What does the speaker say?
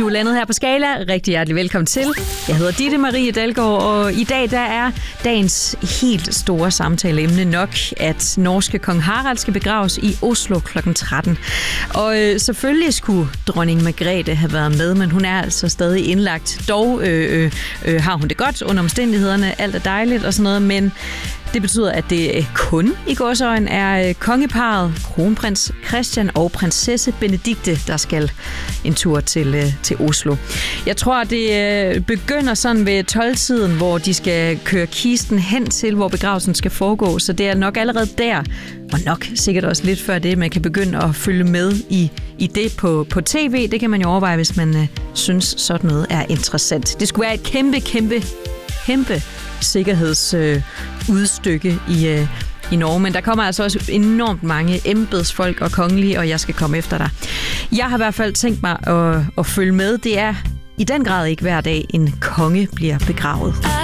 er landet her på Skala. Rigtig hjertelig velkommen til. Jeg hedder Ditte Marie Dalgaard, og i dag der er dagens helt store samtaleemne nok, at norske kong Harald skal begraves i Oslo kl. 13. Og selvfølgelig skulle dronning Margrethe have været med, men hun er altså stadig indlagt. Dog har hun det godt under omstændighederne. Alt er dejligt og sådan noget, men det betyder, at det kun i gåseøjne er kongeparret, kronprins Christian og prinsesse Benedikte, der skal en tur til Oslo. Jeg tror, det begynder sådan ved 12-tiden, hvor de skal køre kisten hen til, hvor begravelsen skal foregå. Så det er nok allerede der, og nok sikkert også lidt før det, man kan begynde at følge med i det på tv. Det kan man jo overveje, hvis man synes, sådan noget er interessant. Det skulle være et kæmpe sikkerhedsudstykke i Norge, men der kommer altså også enormt mange embedsfolk og kongelige, og jeg skal komme efter dig. Jeg har i hvert fald tænkt mig at følge med. Det er i den grad ikke hver dag, en konge bliver begravet.